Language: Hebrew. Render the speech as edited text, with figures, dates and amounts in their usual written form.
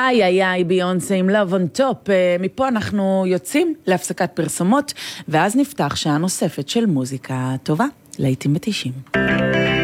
איי איי איי, ביונסה עם Love on Top. מפה אנחנו יוצאים להפסקת פרסומות, ואז נפתח שעה נוספת של מוזיקה טובה, להיטים ב-90.